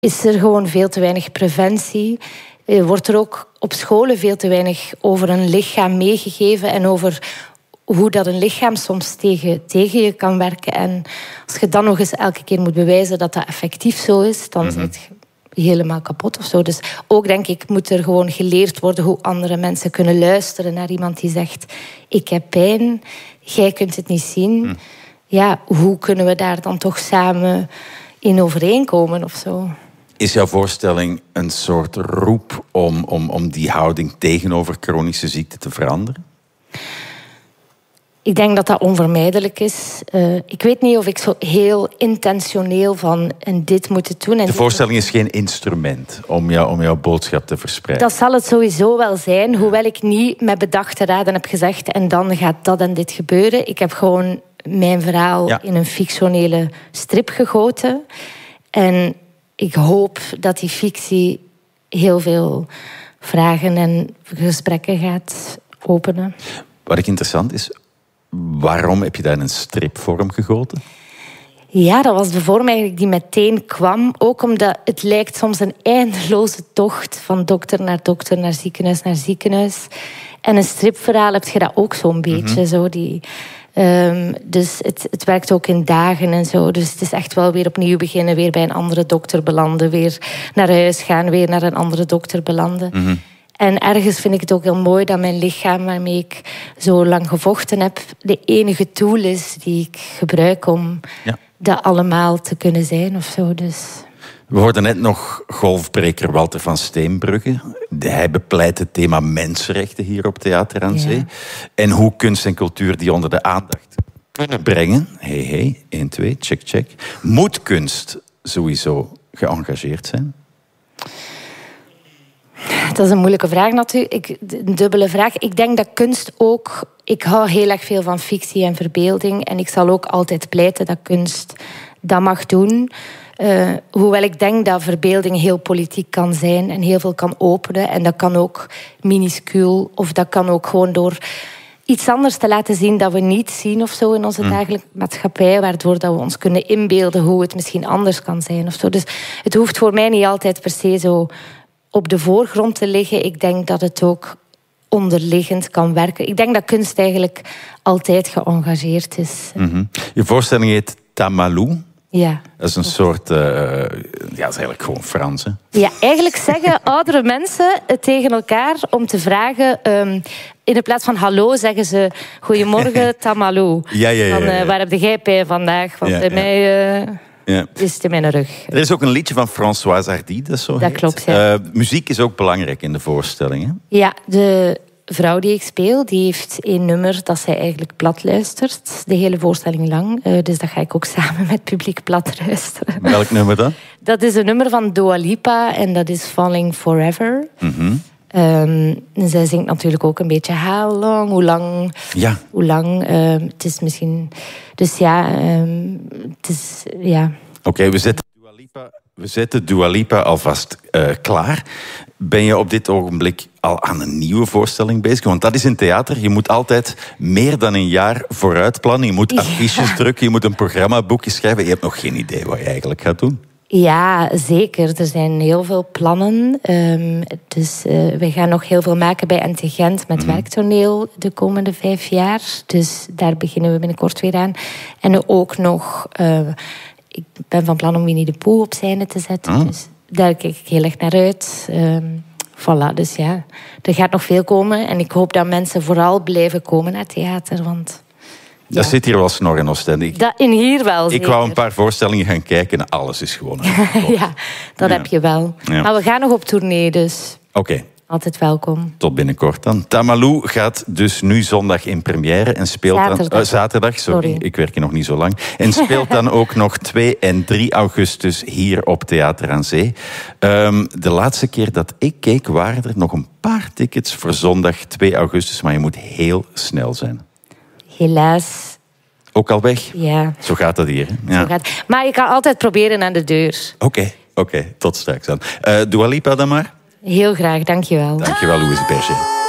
is er gewoon veel te weinig preventie. Wordt er ook op scholen veel te weinig over een lichaam meegegeven en over hoe dat een lichaam soms tegen je kan werken. En als je dan nog eens elke keer moet bewijzen dat dat effectief zo is, dan zit je helemaal kapot of zo. Dus ook, denk ik, moet er gewoon geleerd worden hoe andere mensen kunnen luisteren naar iemand die zegt: ik heb pijn, jij kunt het niet zien. Ja, hoe kunnen we daar dan toch samen in overeenkomen of zo? Is jouw voorstelling een soort roep om die houding tegenover chronische ziekte te veranderen? Ik denk dat dat onvermijdelijk is. Ik weet niet of ik zo heel intentioneel van en dit moet doen. En de voorstelling is geen instrument om jouw boodschap te verspreiden. Dat zal het sowieso wel zijn, hoewel ik niet met bedachte raden heb gezegd en dan gaat dat en dit gebeuren. Ik heb gewoon mijn verhaal in een fictionele strip gegoten. En ik hoop dat die fictie heel veel vragen en gesprekken gaat openen. Wat ik interessant is, waarom heb je daar in een stripvorm gegoten? Ja, dat was de vorm eigenlijk die meteen kwam. Ook omdat het lijkt soms een eindeloze tocht van dokter, naar ziekenhuis. En een stripverhaal heb je dat ook zo'n beetje. Zo dus het werkt ook in dagen en zo. Dus het is echt wel weer opnieuw beginnen. Weer bij een andere dokter belanden. Weer naar huis gaan. Weer naar een andere dokter belanden. En ergens vind ik het ook heel mooi dat mijn lichaam, waarmee ik zo lang gevochten heb, de enige tool is die ik gebruik om dat allemaal te kunnen zijn of zo. Dus. We hoorden net nog golfbreker Walter van Steenbrugge. Hij bepleit het thema mensenrechten hier op Theater aan Zee. En hoe kunst en cultuur die onder de aandacht kunnen brengen. 1, 2, check. Moet kunst sowieso geëngageerd zijn? Dat is een moeilijke vraag natuurlijk. Een dubbele vraag. Ik denk dat kunst ook... Ik hou heel erg veel van fictie en verbeelding. En ik zal ook altijd pleiten dat kunst dat mag doen. Hoewel ik denk dat verbeelding heel politiek kan zijn en heel veel kan openen. En dat kan ook minuscuul, of dat kan ook gewoon door iets anders te laten zien dat we niet zien of zo in onze dagelijkse maatschappij, waardoor dat we ons kunnen inbeelden hoe het misschien anders kan zijn of zo. Dus het hoeft voor mij niet altijd per se zo op de voorgrond te liggen. Ik denk dat het ook onderliggend kan werken. Ik denk dat kunst eigenlijk altijd geëngageerd is. Je voorstelling heet Tamalou. Ja. Dat is een soort... dat is eigenlijk gewoon Frans, hè? Ja, eigenlijk zeggen oudere mensen het tegen elkaar om te vragen... in plaats van hallo zeggen ze... Goedemorgen, Tamalou. Ja. Waar heb jij pijn vandaag? Want bij mij... is het in mijn rug. Er is ook een liedje van Françoise Hardy, dat zo heet. Klopt, ja. Muziek is ook belangrijk in de voorstelling, hè? Ja, de vrouw die ik speel, die heeft 1 nummer dat zij eigenlijk plat luistert. De hele voorstelling lang. Dus dat ga ik ook samen met het publiek plat luisteren. Welk nummer dan? Dat is een nummer van Dua Lipa en dat is Falling Forever. Zij zingt natuurlijk ook een beetje how long, hoe lang. Ja. Hoe lang. Het is misschien... Dus ja, het is... Ja. Oké, we zetten Dua Lipa alvast klaar. Ben je op dit ogenblik al aan een nieuwe voorstelling bezig? Want dat is in theater. Je moet altijd meer dan een jaar vooruit plannen. Je moet affiches drukken, je moet een programmaboekje schrijven. Je hebt nog geen idee wat je eigenlijk gaat doen. Ja, zeker. Er zijn heel veel plannen. Dus we gaan nog heel veel maken bij NT Gent met werktoneel de komende 5 jaar. Dus daar beginnen we binnenkort weer aan. En ook nog... ik ben van plan om Winnie de Pooh op scène te zetten. Dus daar kijk ik heel erg naar uit. Voilà, dus ja. Er gaat nog veel komen. En ik hoop dat mensen vooral blijven komen naar theater. Want... Dat zit hier wel snor in Oostende. Dat in hier wel, zeker. Ik wou een paar voorstellingen gaan kijken en alles is gewoon... Ja, dat heb je wel. Ja. Maar we gaan nog op tournee, dus... Oké. Altijd welkom. Tot binnenkort dan. Tamalou gaat dus nu zondag in première en speelt zaterdag, sorry. Ik werk hier nog niet zo lang. En speelt dan ook nog 2 en 3 augustus hier op Theater aan Zee. De laatste keer dat ik keek waren er nog een paar tickets voor zondag 2 augustus, maar je moet heel snel zijn. Helaas. Ook al weg? Ja. Zo gaat dat hier. Hè? Ja. Zo gaat. Maar je kan altijd proberen aan de deur. Oké. Tot straks dan. Dua Lipa dan maar. Heel graag, dankjewel. Dankjewel, Louise Berger.